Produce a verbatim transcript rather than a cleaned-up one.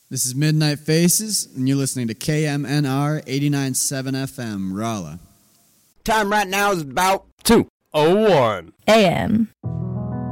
This is Midnight Faces, and you're listening to K M N R eighty-nine point seven F M, Rolla. Time right now is about two oh one A M